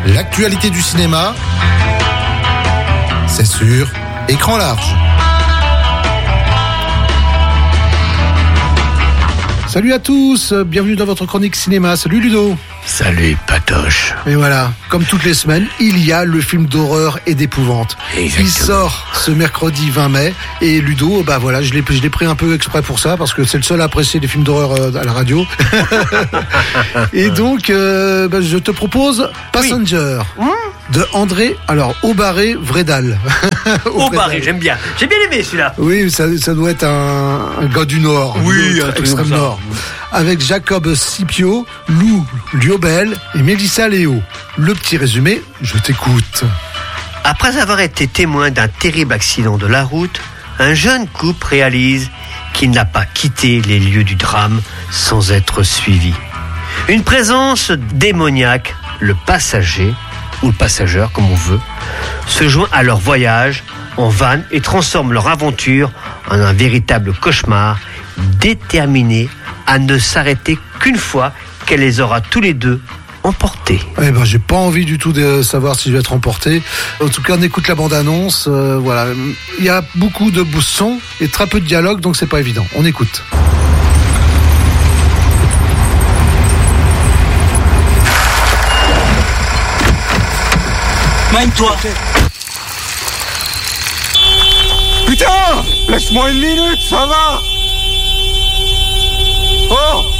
L'actualité du cinéma, c'est sur Écran large. Salut à tous, bienvenue dans votre chronique cinéma. Salut Ludo. Salut Patoche. Et voilà, comme toutes les semaines, il y a le film d'horreur et d'épouvante. Exactement. Il sort ce mercredi 20 mai. Et Ludo, bah voilà, je l'ai pris un peu exprès pour ça, parce que c'est le seul à apprécier les films d'horreur à la radio. Et donc, je te propose Passenger. Oui. De André, Aubaré Vredal. Aubaré, j'aime bien aimé celui-là. Oui, ça doit être un gars du Nord. Oui, un truc extrême comme ça. Nord. Avec Jacob Scipio, Lou Liobel et Mélissa Léo. Le petit résumé, je t'écoute. Après avoir été témoin d'un terrible accident de la route, un jeune couple réalise qu'il n'a pas quitté les lieux du drame sans être suivi. Une présence démoniaque, le passager, ou le passageur comme on veut, se joint à leur voyage en van et transforme leur aventure en un véritable cauchemar, déterminé à ne s'arrêter qu'une fois qu'elle les aura tous les deux emportés. J'ai pas envie du tout de savoir si je vais être emporté. En tout cas, on écoute la bande-annonce. Voilà, il y a beaucoup de sons et très peu de dialogue, donc c'est pas évident. On écoute. Mine-toi. Putain! Laisse-moi une minute, ça va! Oh!